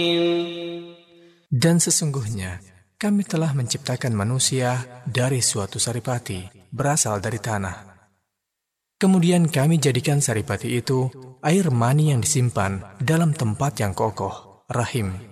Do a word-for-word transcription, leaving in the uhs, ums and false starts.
Dan sesungguhnya kami telah menciptakan manusia dari suatu saripati, berasal dari tanah. Kemudian kami jadikan saripati itu air mani yang disimpan dalam tempat yang kokoh, rahim.